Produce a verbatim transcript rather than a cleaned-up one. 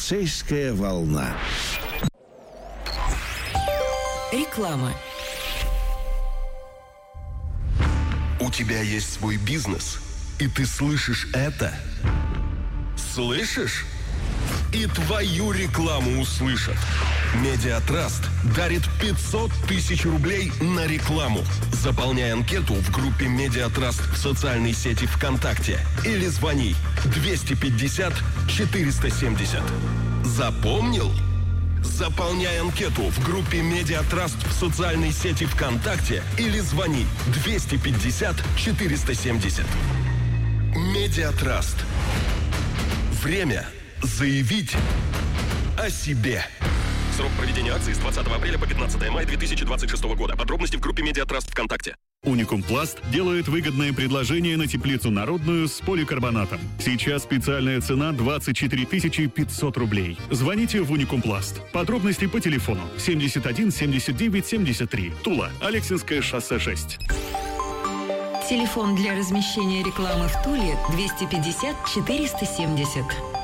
Полицейская волна. Реклама. У тебя есть свой бизнес, и ты слышишь это? Слышишь? И твою рекламу услышат. Медиатраст дарит пятьсот тысяч рублей на рекламу. Заполняй анкету в группе Медиатраст в социальной сети ВКонтакте или звони двести пятьдесят четыреста семьдесят. Запомнил? Заполняй анкету в группе Медиатраст в социальной сети ВКонтакте или звони двести пятьдесят четыреста семьдесят. Медиатраст. Время заявить о себе. Срок проведения акции с двадцатого апреля по пятнадцатое мая две тысячи двадцать шестого года. Подробности в группе Медиатраст ВКонтакте. Уникум Пласт делает выгодное предложение на теплицу народную с поликарбонатом. Сейчас специальная цена двадцать четыре тысячи пятьсот рублей. Звоните в Уникум Пласт. Подробности по телефону семьдесят один семьдесят девять семьдесят три. Тула, Алексинское шоссе шесть. Телефон для размещения рекламы в Туле двести пятьдесят четыреста семьдесят.